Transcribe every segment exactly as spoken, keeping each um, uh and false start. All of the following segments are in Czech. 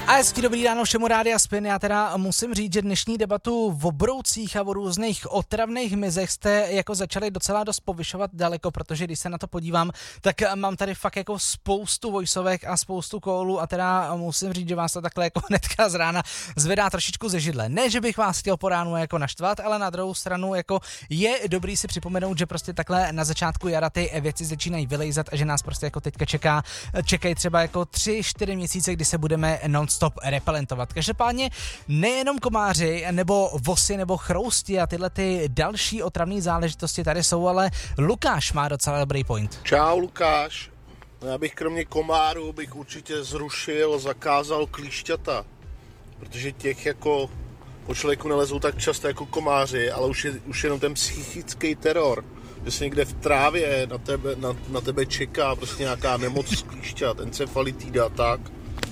A hezky dobrý ráno všemu Rádia Spin. Já teda musím říct, že dnešní debatu v broucích a o různých otravných mizech jste jako začali docela dost povyšovat daleko, protože když se na to podívám, tak mám tady fakt jako spoustu voiceovek a spoustu callů a teda musím říct, že vás to takhle jako hnedka z rána zvedá trošičku ze židle. Ne, že bych vás chtěl po ránu jako naštvat, ale na druhou stranu jako je dobrý si připomenout, že prostě takhle na začátku jara ty věci začínají vylejzat a že nás prostě jako teďka čeká, čekají třeba jako tři, čtyři měsíce, kdy se budeme non-stop repelentovat. Každopádně nejenom komáři, nebo vosy, nebo chrousti a tyhle ty další otravné záležitosti tady jsou, ale Lukáš má docela dobrý point. Čau Lukáš, já bych kromě komárů bych určitě zrušil, zakázal klíšťata, protože těch jako po člověku nelezou tak často jako komáři, ale už je už jenom ten psychický teror, že se někde v trávě na tebe, na, na tebe čeká prostě nějaká nemoc z klíšťat, encefalitída, tak.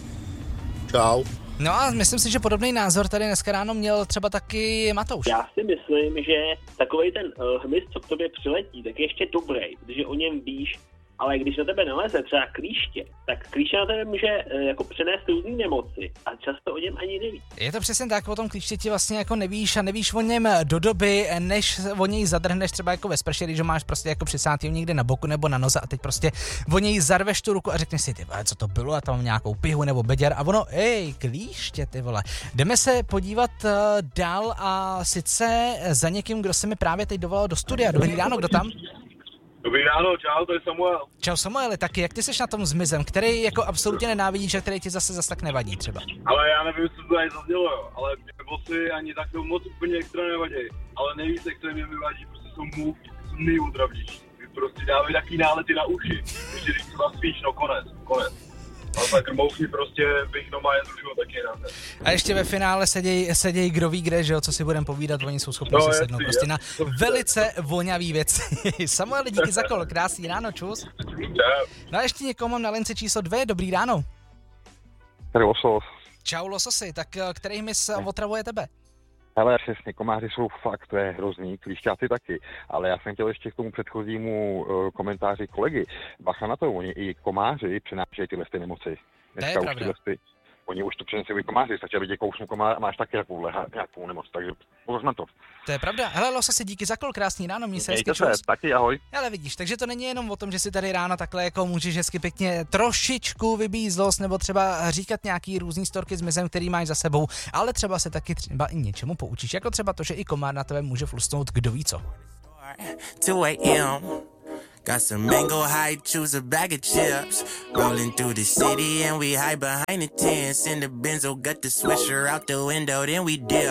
Čau. No a myslím si, že podobný názor tady dneska ráno měl třeba taky Matouš. Já si myslím, že takovej ten uh, hmyz, co k tobě přiletí, tak je ještě dobrý, protože o něm víš, ale když na tebe naleze třeba klíště, tak klíště na tebe může uh, jako přenést různý nemoci a často o něm ani nevíš. Je to přesně tak, o tom klíštěti vlastně jako nevíš a nevíš o něm do doby, než o něj zadrhneš třeba jako ve sprše, když ho máš prostě jako přisátý někde na boku nebo na noze a teď prostě o něj zarveš tu ruku a řekneš si, ty vole, co to bylo, a tam mám nějakou pihu nebo beděr a ono, ej, klíště, ty vole. Jdeme se podívat uh, dál a sice za někým, kdo se mi právě teď dovolal do studia. Dobrý ráno, kdo tam? Dobrý ráno, čau, to je Samuel. Čau Samueli, taky jak ty seš na tom s mizem, který jako absolutně nenávidíš a který ti zase zase tak nevadí třeba? Ale já nevím, co to tady zaznělo, jo, ale mě vosy ani tak moc úplně extra nevadí, ale nejvíc extrémně mi vadí, prostě jsou mouchy, jsou nejutravnější. Ty prostě dávají takový nálety na uši, ještě když třeba spíš, no konec, konec. Ale tak mouchy prostě bych doma je zrušil taky rád. A ještě ve finále seděj, seděj kdo ví kde, že jo, co si budeme povídat, oni jsou schopni no, si sednout prostě je, na velice vonavý věci. Samuel, díky za kol, krásný ráno, čus. No a ještě někoho mám na lince číslo dvě, dobrý ráno. Tady losos. Čau lososy, tak který hmyz otravuje tebe? Hele, přesně, komáři jsou fakt, to je hrozný, klíšťáci taky, ale já jsem chtěl ještě k tomu předchozímu uh, komentáři kolegy. Bacha na to, oni i komáři přenášejí tyhle ty nemoci. To je pravda. Ty, oni už to přenesou i komáři, stačí, aby tě kousnu komář a máš taky takovouhle, nějakou nemoc, takže pozor na to. To je pravda. Hele, lososy, díky za kol, krásný ráno, měj se hezky, čus. Se, taky, ahoj. Ale vidíš, takže to není jenom o tom, že si tady ráno takhle jako můžeš hezky pěkně trošičku vybít zlost, nebo třeba říkat nějaký různý storky s mizem, který máš za sebou, ale třeba se taky třeba i něčemu poučíš, jako třeba to, že i komár na tebe může flustnout kdo ví co. two a.m. Got some mango high, choose a bag of chips. Rolling through the city and we hide behind the tents. In the Benzo, got the swisher out the window, then we dip.